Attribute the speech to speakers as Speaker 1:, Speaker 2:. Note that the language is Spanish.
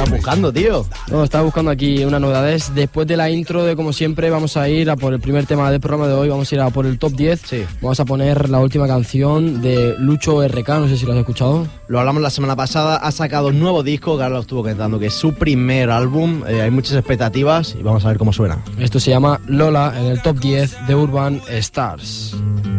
Speaker 1: estás buscando, tío?
Speaker 2: No, estaba buscando aquí unas novedades. Después de la intro de como siempre vamos a ir a por el primer tema del programa de hoy. Vamos a ir a por el top 10.
Speaker 1: Sí.
Speaker 2: Vamos a poner la última canción de Lucho RK, no sé si lo has escuchado.
Speaker 1: Lo hablamos la semana pasada, ha sacado un nuevo disco que ahora lo estuvo cantando, que es su primer álbum. Hay muchas expectativas y vamos a ver cómo suena.
Speaker 2: Esto se llama Lola en el top 10 de Urban Stars.